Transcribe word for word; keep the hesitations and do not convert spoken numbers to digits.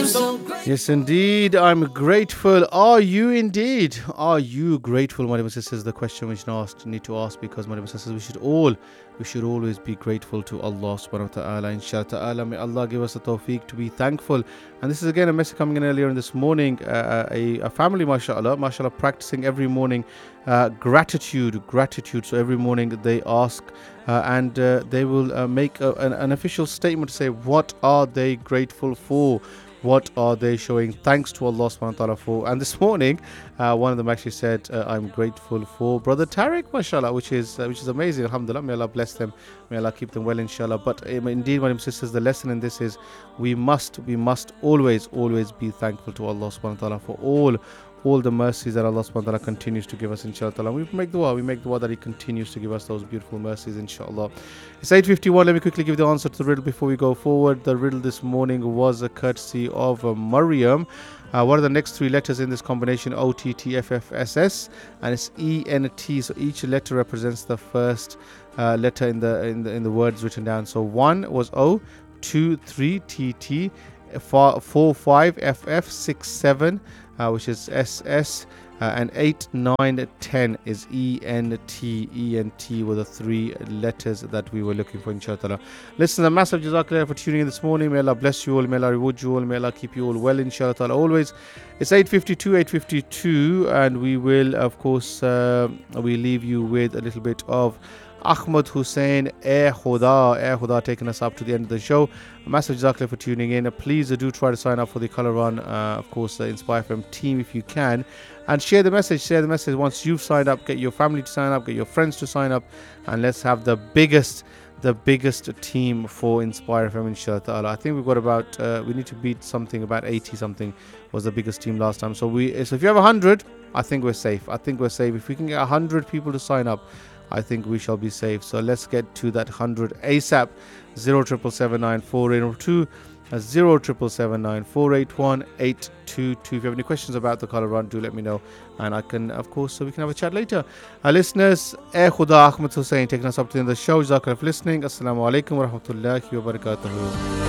Yes, indeed. I'm grateful. Are you indeed? Are you grateful, my dear sisters? The question we should ask, need to ask, because my dear sisters, we should all, we should always be grateful to Allah subhanahu wa ta'ala. Inshallah ta'ala, may Allah give us the tawfiq to be thankful. And this is again a message coming in earlier in this morning. Uh, a, a family, mashallah, mashallah, practicing every morning uh, gratitude, gratitude. So every morning they ask uh, and uh, they will uh, make a, an, an official statement to say what are they grateful for. What are they showing thanks to Allah subhanahu wa ta'ala for? And this morning, uh, one of them actually said, uh, I'm grateful for Brother Tariq, mashallah, which is uh, which is amazing. Alhamdulillah, may Allah bless them. May Allah keep them well, inshallah. But um, indeed, my dear sisters, the lesson in this is we must, we must always, always be thankful to Allah subhanahu wa ta'ala for all all the mercies that Allah subhanahu wa ta'ala continues to give us, inshallah ta'ala. We make dua, we make dua that He continues to give us those beautiful mercies, inshallah. It's eight fifty-one. Let me quickly give the answer to the riddle before we go forward. The riddle this morning was a courtesy of uh, Maryam. Uh, what are the next three letters in this combination? O, T, T, F, F, S, S, and it's E, N, T. So each letter represents the first uh, letter in the in the in the words written down. So one was O, two, three, T, T, four, four, five, F, F, six, seven. Uh, which is S S, uh, and eight, nine, ten is E N T. E N T were the three letters that we were looking for, inshallah. Listen, a massive jazakallah for tuning in this morning. May Allah bless you all, may Allah reward you all, may Allah keep you all well, inshallah. Always, it's eight fifty-two, eight fifty-two, and we will, of course, uh, we leave you with a little bit of Ahmad Hussain, Eh Khuda, Eh Khuda, taking us up to the end of the show. A massive jazakallah for tuning in. Please uh, do try to sign up for the Colour Run, uh, of course, the Inspire F M team if you can. And share the message, share the message. Once you've signed up, get your family to sign up, get your friends to sign up, and let's have the biggest, the biggest team for Inspire F M, inshallah. I think we've got about, uh, we need to beat something, about eighty something was the biggest team last time. So we, so if you have one hundred, I think we're safe. I think we're safe. If we can get one hundred people to sign up, I think we shall be safe. So let's get to that one hundred ASAP. zero triple seven nine four eight two, zero triple seven nine four eight one eight two two. If you have any questions about the Colour Run, do let me know, and I can, of course, so we can have a chat later. Our listeners, Eh Khuda, Ahmad Hussain taking us up to the end of the show. Jazakallah for listening. Assalamu alaikum wa rahmatullahi wa barakatuhu.